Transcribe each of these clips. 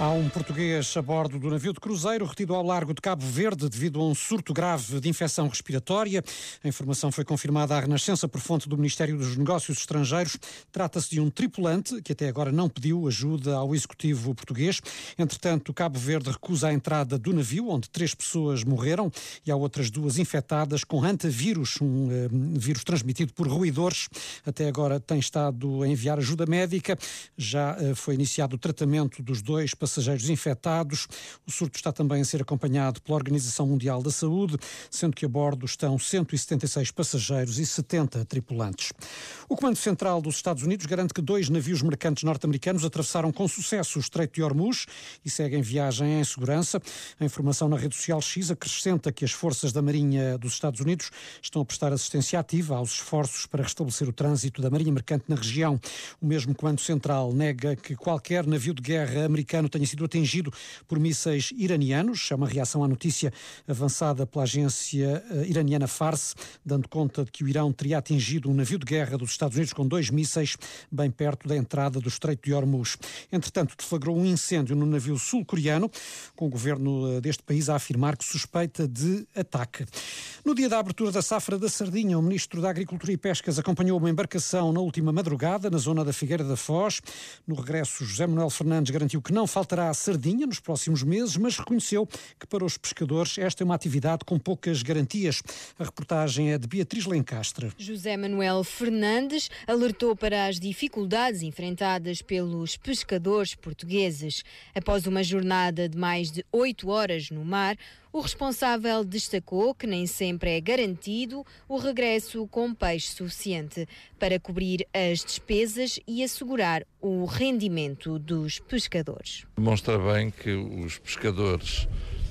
Há um português a bordo do navio de cruzeiro retido ao largo de Cabo Verde devido a um surto grave de infecção respiratória. A informação foi confirmada à Renascença por fonte do Ministério dos Negócios Estrangeiros. Trata-se de um tripulante que até agora não pediu ajuda ao executivo português. Entretanto, Cabo Verde recusa a entrada do navio, onde 3 pessoas morreram, e há outras 2 infectadas com hantavírus, um vírus transmitido por roedores. Até agora tem estado a enviar ajuda médica. Já foi iniciado o tratamento dos 2 passageiros infectados. O surto está também a ser acompanhado pela Organização Mundial da Saúde, sendo que a bordo estão 176 passageiros e 70 tripulantes. O Comando Central dos Estados Unidos garante que 2 navios mercantes norte-americanos atravessaram com sucesso o Estreito de Hormuz e seguem viagem em segurança. A informação na rede social X acrescenta que as forças da Marinha dos Estados Unidos estão a prestar assistência ativa aos esforços para restabelecer o trânsito da Marinha Mercante na região. O mesmo Comando Central nega que qualquer navio de guerra americano tenha sido atingido por mísseis iranianos. É uma reação à notícia avançada pela agência iraniana Fars, dando conta de que o Irão teria atingido um navio de guerra dos Estados Unidos com 2 mísseis bem perto da entrada do Estreito de Hormuz. Entretanto, deflagrou um incêndio no navio sul-coreano, com o governo deste país a afirmar que suspeita de ataque. No dia da abertura da safra da sardinha, o Ministro da Agricultura e Pescas acompanhou uma embarcação na última madrugada, na zona da Figueira da Foz. No regresso, José Manuel Fernandes garantiu que não faltará sardinha nos próximos meses, mas reconheceu que para os pescadores esta é uma atividade com poucas garantias. A reportagem é de Beatriz Lencastre. José Manuel Fernandes alertou para as dificuldades enfrentadas pelos pescadores portugueses. Após uma jornada de mais de 8 horas no mar, o responsável destacou que nem sempre é garantido o regresso com peixe suficiente para cobrir as despesas e assegurar o rendimento dos pescadores. Demonstra bem que os pescadores,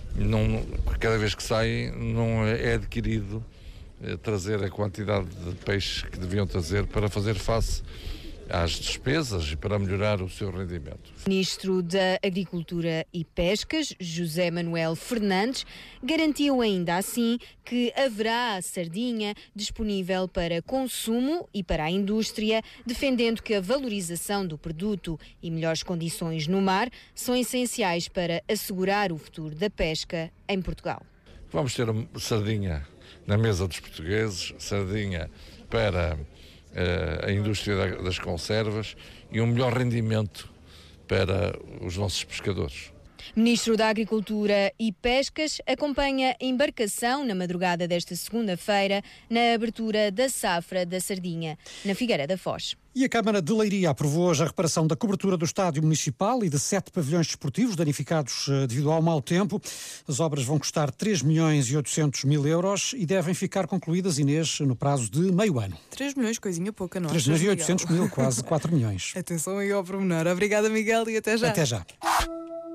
cada vez que saem, não é adquirido trazer a quantidade de peixe que deviam trazer para fazer face às despesas e para melhorar o seu rendimento. O Ministro da Agricultura e Pescas, José Manuel Fernandes, garantiu ainda assim que haverá a sardinha disponível para consumo e para a indústria, defendendo que a valorização do produto e melhores condições no mar são essenciais para assegurar o futuro da pesca em Portugal. Vamos ter sardinha na mesa dos portugueses, sardinha para a indústria das conservas e um melhor rendimento para os nossos pescadores. Ministro da Agricultura e Pescas acompanha a embarcação na madrugada desta segunda-feira na abertura da safra da sardinha, na Figueira da Foz. E a Câmara de Leiria aprovou hoje a reparação da cobertura do estádio municipal e de 7 pavilhões desportivos danificados devido ao mau tempo. As obras vão custar 3.800.000 euros e devem ficar concluídas, Inês, no prazo de meio ano. 3 milhões, coisinha pouca, não? 3.800.000, quase 4 milhões. Atenção aí ao pormenor. Obrigada, Miguel, e até já. Até já.